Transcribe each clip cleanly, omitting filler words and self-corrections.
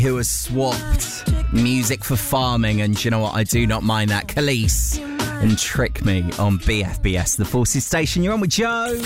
who has swapped music for farming, and do you know what? I do not mind that. Khalees and Trick Me on BFBS, the Forces Station. You're on with Joe.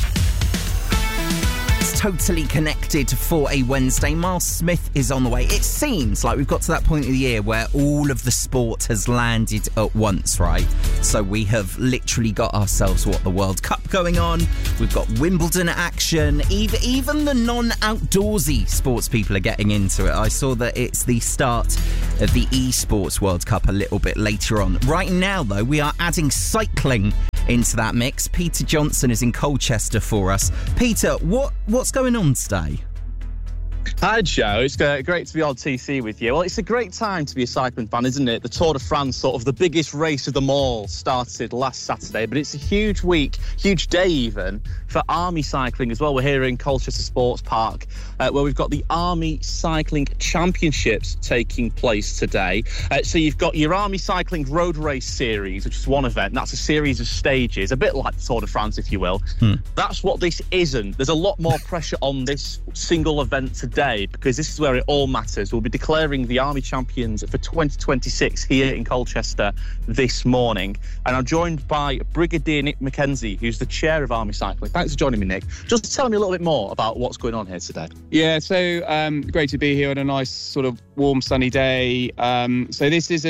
It's totally connected for a Wednesday. Miles Smith is on the way. It seems like we've got to that point of the year where all of the sport has landed at once, right? So we have literally got ourselves, the World Cup going on. We've got Wimbledon action. Even the non-outdoorsy sports people are getting into it. I saw that it's the start of the eSports World Cup a little bit later on. Right now, though, we are adding cycling into that mix. Peter Johnson is in Colchester for us. Peter, what's going on today? Hi Joe, it's great to be on TC with you. Well, it's a great time to be a cycling fan, isn't it? The Tour de France, sort of the biggest race of them all, started last Saturday, but it's a huge week, huge day even, for Army cycling as well. We're here in Colchester Sports Park, where we've got the Army Cycling Championships taking place today. So you've got your Army Cycling Road Race Series, which is one event, and that's a series of stages, a bit like the Tour de France, if you will. That's what this isn't. There's a lot more pressure on this single event today, because this is where it all matters. We'll be declaring the Army champions for 2026 here in Colchester this morning. And I'm joined by Brigadier Nick Mackenzie, who's the chair of Army Cycling. Thanks for joining me, Nick. Just tell me a little bit more about what's going on here today. Yeah, so great to be here on a nice sort of warm sunny day. So this is a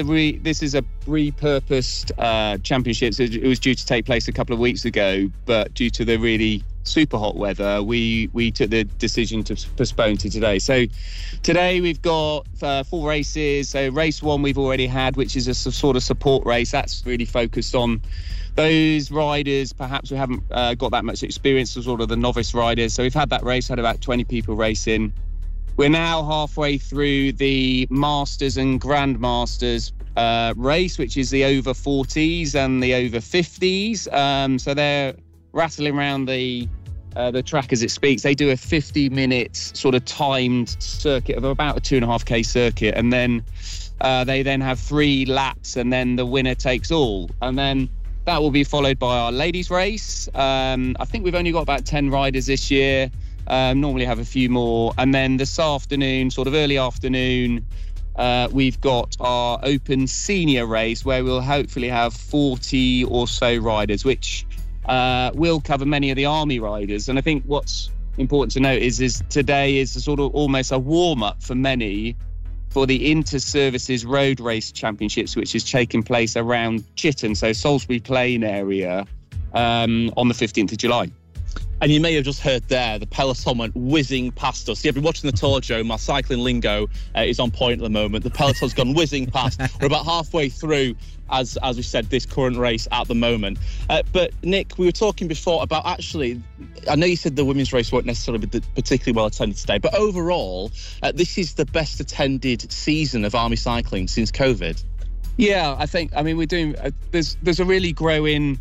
repurposed championships. It was due to take place a couple of weeks ago, but due to the really super hot weather, we took the decision to postpone to today. So today we've got 4 races. So race 1 we've already had, which is a sort of support race. That's really focused on those riders perhaps who haven't got that much experience, as sort of the novice riders. So we've had that race, had about 20 people racing. We're now halfway through the Masters and Grandmasters race, which is the over 40s and the over 50s. So they're rattling around the track as it speaks. They do a 50-minute sort of timed circuit of about a 2.5k circuit, and then they then have 3 laps, and then the winner takes all. And then that will be followed by our ladies race. I think we've only got about 10 riders this year. Normally have a few more. And then this afternoon, sort of early afternoon, we've got our open senior race, where we'll hopefully have 40 or so riders, which will cover many of the Army riders. And I think what's important to note is today is a sort of almost a warm-up for many for the Inter-Services Road Race Championships, which is taking place around Chitton, so Salisbury Plain area, on the 15th of July. And you may have just heard there, the peloton went whizzing past us. Yeah, I've been watching the Tour, Joe. My cycling lingo is on point at the moment. The peloton's gone whizzing past. We're about halfway through, as we said, this current race at the moment. But Nick, we were talking before about actually, I know you said the women's race won't necessarily be particularly well attended today, but overall, this is the best attended season of Army cycling since COVID. Yeah, we're doing. There's a really growing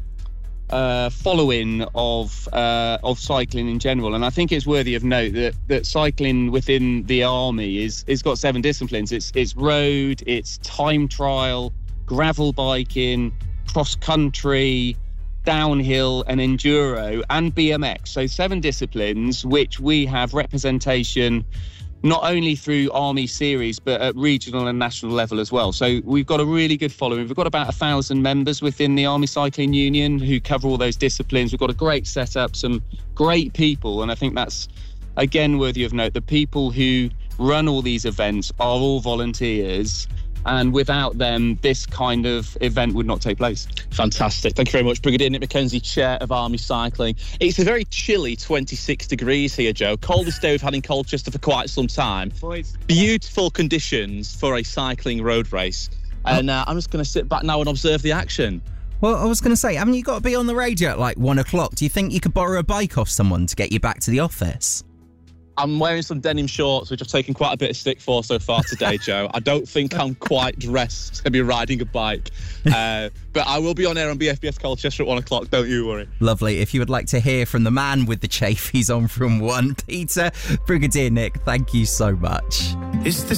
following of cycling in general, and I think it's worthy of note that cycling within the Army is got 7 disciplines. It's road, it's time trial, gravel biking, cross country, downhill and enduro, and BMX. So 7 disciplines which we have representation not only through Army series, but at regional and national level as well. So we've got a really good following. We've got about 1,000 members within the Army Cycling Union who cover all those disciplines. We've got a great setup, some great people, and I think that's, again, worthy of note. The people who run all these events are all volunteers, and without them, this kind of event would not take place. Fantastic. Thank you very much, Brigadier Nick Mackenzie, Chair of Army Cycling. It's a very chilly 26 degrees here, Joe. Coldest day we've had in Colchester for quite some time. Beautiful conditions for a cycling road race. And I'm just going to sit back now and observe the action. Well, I was going to say, haven't you got to be on the radio at like 1 o'clock? Do you think you could borrow a bike off someone to get you back to the office? I'm wearing some denim shorts, which I've taken quite a bit of stick for so far today, Joe. I don't think I'm quite dressed to be riding a bike. But I will be on air on BFBS Colchester at 1 o'clock, don't you worry. Lovely. If you would like to hear from the man with the chafe, he's on from 1. Peter, Brigadier Nick, thank you so much.